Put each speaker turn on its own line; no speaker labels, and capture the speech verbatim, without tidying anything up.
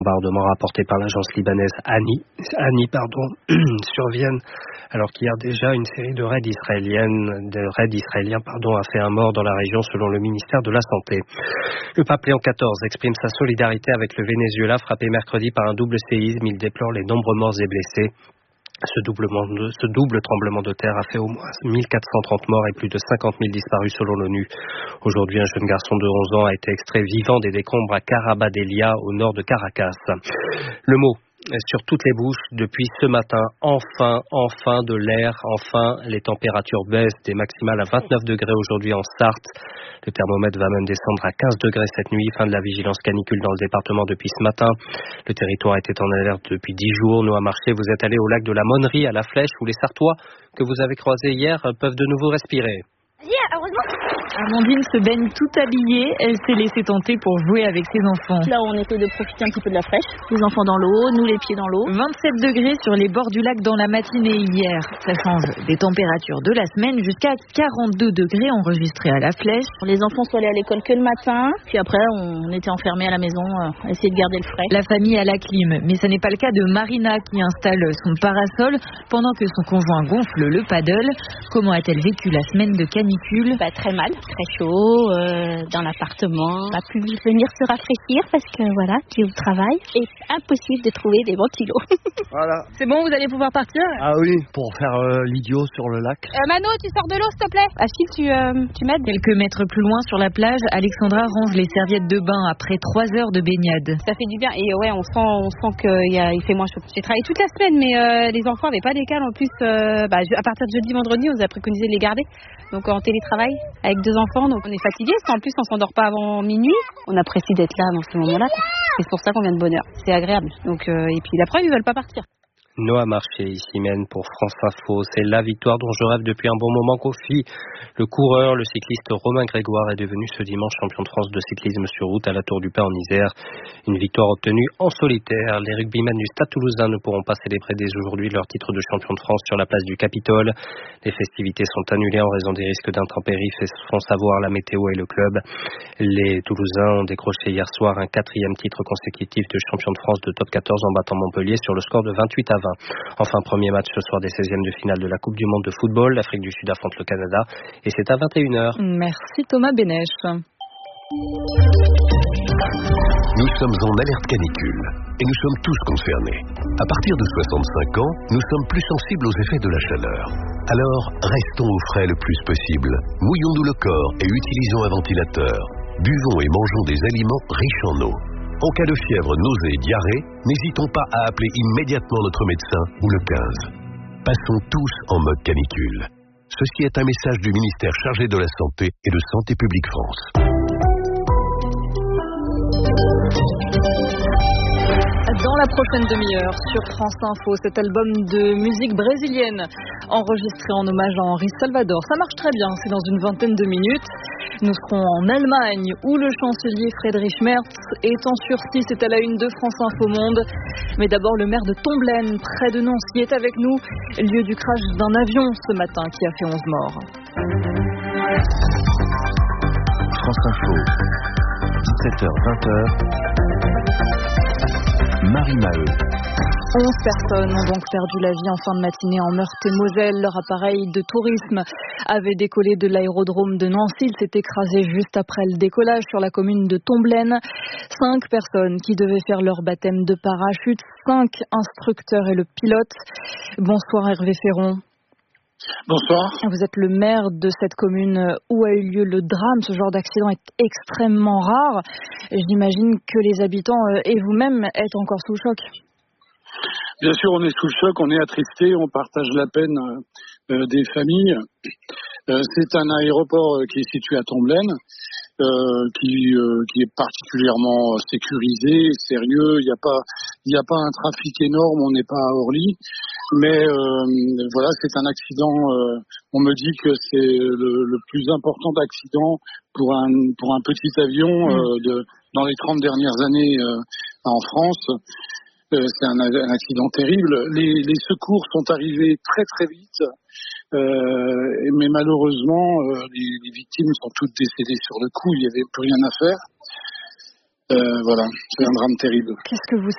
Bombardements rapportés par l'agence libanaise Ani, Ani pardon, surviennent alors qu'hier déjà une série de raids israéliennes, de raids israéliens pardon, a fait un mort dans la région selon le ministère de la Santé. Le pape Léon quatorze exprime sa solidarité avec le Venezuela frappé mercredi par un double séisme. Il déplore les nombreux morts et blessés. Ce, doublement de, ce double tremblement de terre a fait au moins mille quatre cent trente morts et plus de cinquante mille disparus selon l'ONU. Aujourd'hui, un jeune garçon de onze ans a été extrait vivant des décombres à Carabadelia, au nord de Caracas. Le mot sur toutes les bouches depuis ce matin, enfin, enfin de l'air, enfin les températures baissent des maximales à vingt-neuf degrés aujourd'hui en Sarthe. Le thermomètre va même descendre à quinze degrés cette nuit. Fin de la vigilance canicule dans le département depuis ce matin. Le territoire était en alerte depuis dix jours. Noah Marché, vous êtes allé au lac de la Monnerie à la Flèche où les Sartois que vous avez croisés hier peuvent de nouveau respirer.
Yeah, heureusement.
Amandine se baigne tout habillée. Elle s'est laissée tenter pour jouer avec ses enfants.
Là, on essaie de profiter un petit peu de la fraîche. Les enfants dans l'eau, nous les pieds dans l'eau.
vingt-sept degrés sur les bords du lac dans la matinée hier. Ça change des températures de la semaine jusqu'à quarante-deux degrés enregistrés à la Flèche.
Les enfants sont allés à l'école que le matin. Puis après, on était enfermés à la maison, euh, essayer de garder le frais.
La famille a la clim, mais ce n'est pas le cas de Marina qui installe son parasol pendant que son conjoint gonfle le paddle. Comment a-t-elle vécu la semaine de canicule?
Bah, très mal, très chaud, euh, dans l'appartement. On n'a pu venir se rafraîchir parce que voilà, qui est au travail. Et c'est impossible de trouver des ventilos.
Voilà.
C'est bon, vous allez pouvoir partir?
Ah oui, pour faire euh, l'idiot sur le lac.
Euh, Mano, tu sors de l'eau s'il te plaît. Achille, tu, euh, tu m'aides?
Quelques mètres plus loin sur la plage, Alexandra range les serviettes de bain après trois heures de baignade.
Ça fait du bien et ouais, on sent, on sent qu'il y a, il fait moins chaud. J'ai travaillé toute la semaine, mais euh, les enfants n'avaient pas d'école en plus. Euh, bah, à partir de jeudi, vendredi, on nous a préconisé de les garder. Donc en télétravail avec deux enfants, donc on est fatigué. En plus, on s'endort pas avant minuit. On apprécie d'être là dans ce moment-là. C'est pour ça qu'on vient de bonne heure. C'est agréable. Donc euh, et puis la preuve, ils veulent pas partir.
Noah Marché, ici mène pour France Info. C'est la victoire dont je rêve depuis un bon moment qu'Ophi. Le coureur, le cycliste Romain Grégoire est devenu ce dimanche champion de France de cyclisme sur route à la Tour du Pin en Isère. Une victoire obtenue en solitaire. Les rugbymen du Stade Toulousain ne pourront pas célébrer dès aujourd'hui leur titre de champion de France sur la place du Capitole. Les festivités sont annulées en raison des risques d'intempéries, font savoir la météo et le club. Les Toulousains ont décroché hier soir un quatrième titre consécutif de champion de France de top quatorze en battant Montpellier sur le score de vingt-huit à vingt. Enfin, premier match ce soir des seizièmes de finale de la Coupe du Monde de football. L'Afrique du Sud affronte le Canada et c'est à vingt et une heures.
Merci Thomas Bénèche.
Nous sommes en alerte canicule et nous sommes tous concernés. À partir de soixante-cinq ans, nous sommes plus sensibles aux effets de la chaleur. Alors, restons au frais le plus possible. Mouillons-nous le corps et utilisons un ventilateur. Buvons et mangeons des aliments riches en eau. En cas de fièvre, nausée et diarrhée, n'hésitons pas à appeler immédiatement notre médecin ou le quinze. Passons tous en mode canicule. Ceci est un message du ministère chargé de la Santé et de Santé publique France.
Dans la prochaine demi-heure sur France Info, cet album de musique brésilienne enregistré en hommage à Henri Salvador. Ça marche très bien, c'est dans une vingtaine de minutes. Nous serons en Allemagne où le chancelier Friedrich Merz est en sursis. C'est à la une de France Info Monde. Mais d'abord, le maire de Tomblaine, près de Nancy, est avec nous. Lieu du crash d'un avion ce matin qui a fait onze morts.
France Info, dix-sept heures vingt. Marie Maheu.
onze personnes ont donc perdu la vie en fin de matinée en Meurthe-et-Moselle. Leur appareil de tourisme avait décollé de l'aérodrome de Nancy. Il s'est écrasé juste après le décollage sur la commune de Tomblaine. Cinq personnes qui devaient faire leur baptême de parachute. Cinq instructeurs et le pilote. Bonsoir Hervé Ferron.
Bonsoir.
Vous êtes le maire de cette commune où a eu lieu le drame. Ce genre d'accident est extrêmement rare. J'imagine que les habitants et vous-même êtes encore sous le choc.
Bien sûr, on est sous le choc, on est attristé, on partage la peine euh, des familles. Euh, c'est un aéroport euh, qui est situé à Tomblaine, euh, qui, euh, qui est particulièrement sécurisé, sérieux. Il n'y a pas, il n'y a pas un trafic énorme, on n'est pas à Orly. Mais euh, voilà, c'est un accident. Euh, on me dit que c'est le, le plus important accident pour un pour un petit avion euh, de dans les trente dernières années euh, en France. Euh, c'est un, un accident terrible. Les, les secours sont arrivés très très vite, euh, mais malheureusement, euh, les, les victimes sont toutes décédées sur le coup. Il n'y avait plus rien à faire. Euh, voilà, c'est un drame terrible.
Qu'est-ce que vous